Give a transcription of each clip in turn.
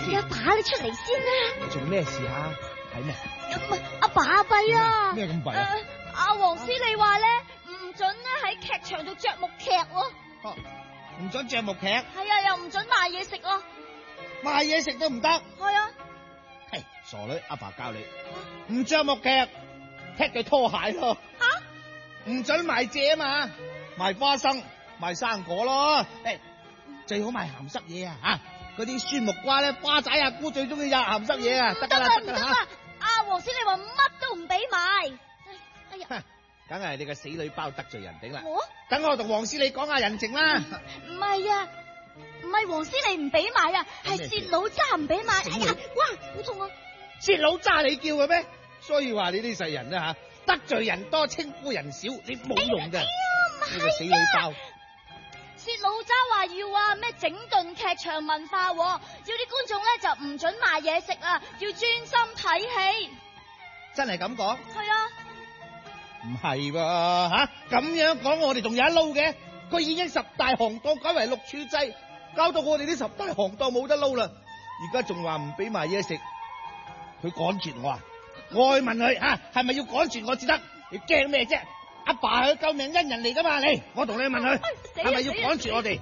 先？ 阿爸，你出嚟先啦！ 做咩事啊？睇咩？ 阿爸阿弊啊！ 咩咁弊啊？ 阿黃司你話咧唔准咧喺劇場度着木屐喎。 唔准着木屐。 係啊，又唔准賣嘢食咯。 賣嘢食都唔得。 係啊。 係傻女，阿爸教你，唔着木屐，踢對拖鞋咯。唔准賣蔗啊嘛，賣花生、賣生果咯。最好賣鹹濕嘢啊！嗰啲酸木瓜咧，花仔阿姑最中意有鹹濕嘢啊！得啦， 唔得啦！阿黃司你話乜都唔俾賣。哎呀！ 梗係你個死女包得罪人頂啦！ 等我同黃司你講下人情啦。 唔係啊，唔係黃司你唔俾賣啊，係薛老渣唔俾賣。哎呀，哇，好痛啊！ 薛老渣你叫嘅咩？所以話你呢世人咧得罪人多，稱呼人少，你冇用嘅。你個死女包。 薛老渣話要咩整頓劇場文化，要啲觀眾咧就唔准賣嘢食啊，要專心睇戲。 真係咁講？ 係啊。 唔係噃咁樣講我哋仲有一撈嘅，佢已經10大行當改為6處制，搞到我哋啲10大行當冇得撈啦。而家仲話唔俾賣嘢食，佢趕絕我啊！我去問佢係咪要趕絕我至得？你驚咩啫？阿爸係救命恩人嚟噶嘛？你，我同你問佢係咪要趕絕我哋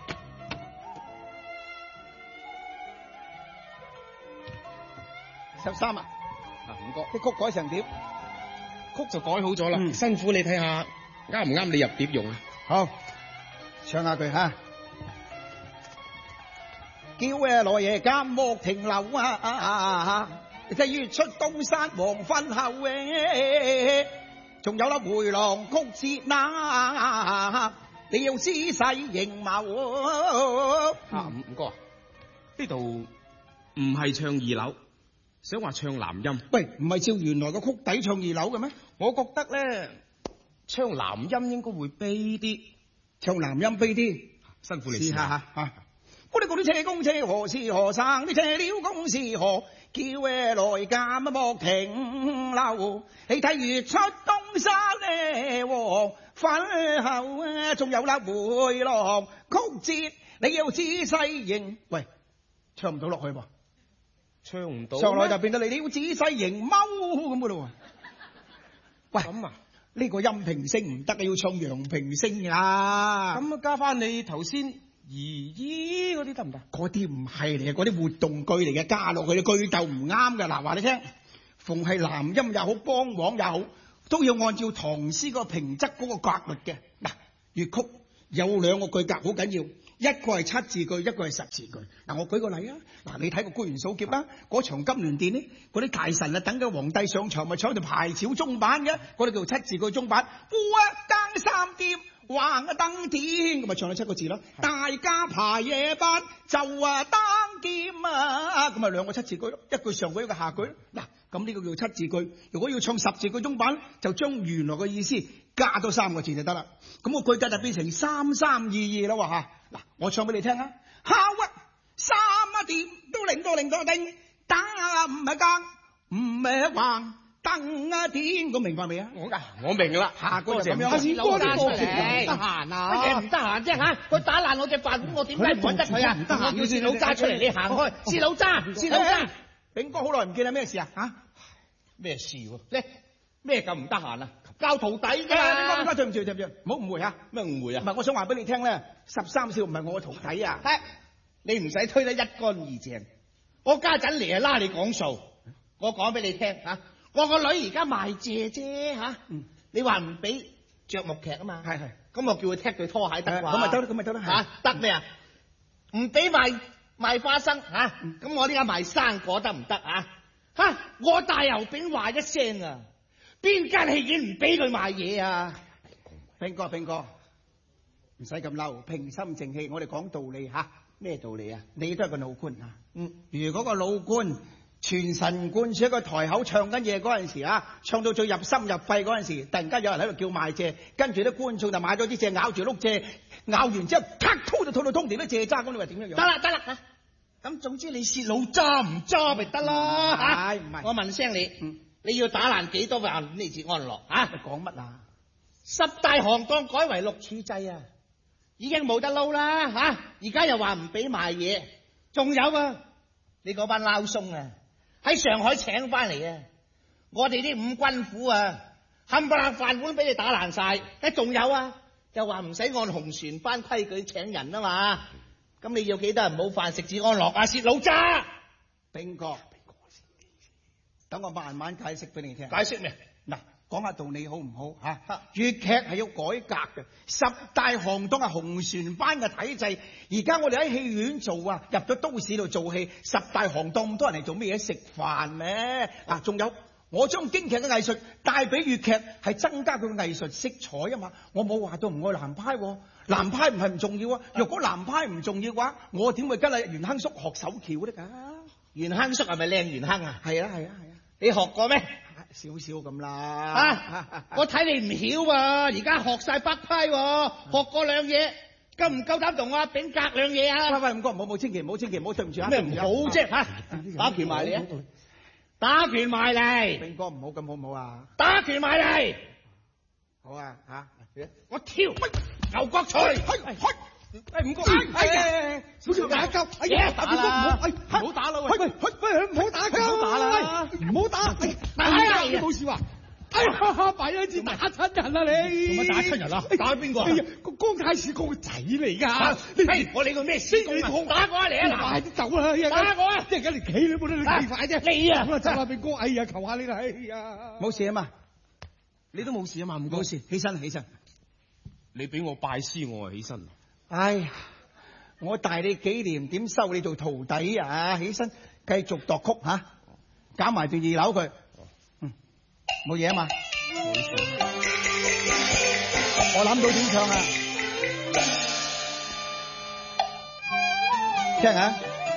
？13啊，五哥，啲曲改成點？ 曲就改好咗啦，辛苦你睇下啱唔啱你入碟用啊？ 好，唱下句吓，叫來夜監莫停留啊！即月出東山黃昏後仲有粒回廊曲折那，你要姿勢形貌。 五哥，呢度唔係唱二樓，想話唱男音。 喂，唔係照原來個曲底唱二樓嘅咩？ 我覺得咧，唱男音應該會悲啲， 唱男音悲啲， 辛苦你試下吓。我哋嗰啲車公車何是何生？啲車料公是何？叫來監莫停留。你睇月出東山黃昏後仲有粒回廊曲折，你要仔細認。喂，唱唔到落去噃， 唱唔到， 上來就變到你要仔細認踎咁噶咯。喂，咁啊，呢個陰平聲唔得啊，要唱陽平聲啊。 咁加翻你頭先姨姨嗰啲得唔得？ 嗰啲唔係嚟嘅，嗰啲活動句嚟嘅，加落去嘅句就唔啱㗎。嗱，話你聽，逢係男音又好，梆簧又好，都要按照唐詩個平仄嗰個格律嘅。嗱，粵曲有2個句格好緊要，一個係7字句，一個係10字句。嗱，我舉個例啊，嗱，你睇個官員數劫啦，嗰場金鑾殿呢，嗰啲大臣啊等緊皇帝上場，咪坐喺度排朝中板嘅，嗰啲叫7字句中板。更三碟橫登天，咁咪唱咗7個字咯。大家排夜班就登劍啊，咁咪2個7字句咯，一句上句一個下句咯。嗱，咁呢個叫7字句。如果要唱10字句中板，就將原來嘅意思加多3個字就得啦。咁個句格就變成3322啦喎嚇。嗱，我唱俾你聽啊。下3點都令到定，打唔係更唔係橫。登天，我明白未啊？ 我明啦， 下個就咁樣。 薛老渣出嚟，得閒啊？乜嘢唔得閒啫嚇？佢打爛我隻飯碗，我點解唔揾得佢啊？唔得閒，叫薛老渣出嚟，你行開。薛老渣， 炳哥好耐唔見啦，咩事啊？嚇？ 咩事喎？咩咁唔得閒啊？教徒弟㗎。 炳哥，對唔住，唔好誤會嚇。 咩誤會啊？ 唔係，我想話俾你聽咧，13少唔係我嘅徒弟啊。 你唔使推得一乾二淨。我家陣嚟係拉你講數，我講俾你聽嚇。我個女而家賣蔗啫嚇，你話唔俾着木屐啊嘛？係。咁我叫佢踢對拖鞋得啩？ 咁咪得啦嚇，得咩啊？唔俾賣花生嚇，咁我呢家賣生果得唔得啊？嚇，我大油餅話一聲啊，邊間戲院唔俾佢賣嘢啊？ 炳哥，唔使咁嬲，平心靜氣，我哋講道理嚇。 咩道理啊？ 你都係個老官嚇。如果個老官全神貫注喺個台口唱緊嘢嗰陣時啊，唱到最入心入肺嗰陣時，突然間有人喺度叫賣蔗，跟住啲觀眾就買咗啲蔗，咬住碌蔗，咬完之後咔吐就吐到通地啲蔗渣，咁你話點樣樣？ 得啦，咁總之你薛老渣唔渣咪得咯嚇。 唔係， 我問聲你，你要打爛幾多飯你至安樂嚇？ 你講乜啊 ？10大行當改為6處制啊，已經冇得撈啦嚇！而家又話唔俾賣嘢，仲有啊！ 你嗰班撈鬆啊，喺上海請翻嚟啊！我哋啲五軍府啊，冚唪唥飯碗俾你打爛晒，仲有啊，又話唔使按紅船班規矩請人啊嘛，咁你要記得唔好飯食至安樂啊，薛老渣！ 兵哥，等我慢慢解釋俾你聽。 解釋咩？ 嗱，講下道理好唔好嚇？粵劇係要改革嘅，十大行當係紅船班嘅體制。而家我哋喺戲院做啊，入咗都市度做戲，十大行當咁多人嚟做咩嘢？食飯咩？嗱，仲有我將京劇嘅藝術帶俾粵劇，係增加佢嘅藝術色彩啊嘛。我冇話到唔愛南派喎，南派唔係唔重要啊。若果南派唔重要嘅話，我點會跟阿袁亨叔學手橋得㗎？ 袁亨叔係咪靚袁亨啊？ 係啊係啊係啊！ 你學過咩？ 少少咁啦。 我睇你唔曉啊！而家學晒北派喎，學過兩嘢，夠唔夠膽同阿炳格兩嘢啊？ 喂，唔該，唔好，千祈唔好，對唔住啊！ 咩唔好啫嚇？打拳埋嚟啊！打拳埋嚟！ 炳哥唔好咁好唔好啊？ 打拳埋嚟！ 好啊嚇！ 我跳牛角錘！ 唔該，小條打交，哎呀，打邊個唔好？唔好打啦！喂，唔好打交，唔好打啦！唔好打！你冇事話？哎呀，弊啊！至打親人啦你！ 做乜打親人啊？打邊個？ 哎呀，個江太史個仔嚟㗎！ 我理佢咩事？打我啊！嚟啊！ 快啲走啦！ 打我啊！ 即係而家連企都冇得你企快啫！ 你啊！ 咁啊，走啦，炳哥！哎呀，求下你啦！哎呀，冇事啊嘛， 你都冇事啊嘛，唔該。 冇事，起身起身。 你俾我拜師，我啊起身。 哎呀，我大你幾年，點收你做徒弟啊？起身繼續度曲嚇，搞埋段二樓佢。冇嘢啊嘛。 冇事。 我諗到點唱啊，聽下。